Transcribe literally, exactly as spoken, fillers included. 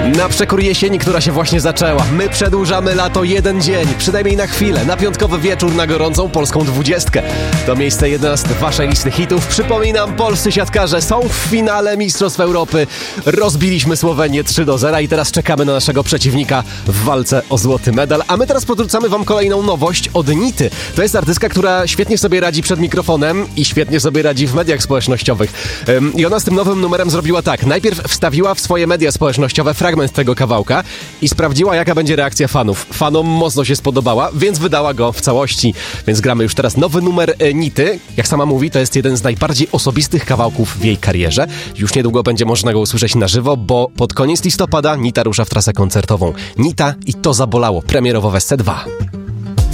Na przekór jesieni, która się właśnie zaczęła. My przedłużamy lato jeden dzień, przynajmniej na chwilę, na piątkowy wieczór na gorącą polską dwudziestkę. To miejsce jedenaste waszej listy hitów. Przypominam, polscy siatkarze są w finale Mistrzostw Europy. Rozbiliśmy Słowenię trzy do zera i teraz czekamy na naszego przeciwnika w walce o złoty medal. A my teraz podrzucamy wam kolejną nowość od Nity. To jest artystka, która świetnie sobie radzi przed mikrofonem i świetnie sobie radzi w mediach społecznościowych. I ona z tym nowym numerem zrobiła tak. Najpierw wstawiła w swoje media społecznościowe fragment tego kawałka i sprawdziła, jaka będzie reakcja fanów. Fanom mocno się spodobała, więc wydała go w całości. Więc gramy już teraz nowy numer Nity. Jak sama mówi, to jest jeden z najbardziej osobistych kawałków w jej karierze. Już niedługo będzie można go usłyszeć na żywo, bo pod koniec listopada Nita rusza w trasę koncertową. Nita i To zabolało. Premierowo w S C dwa.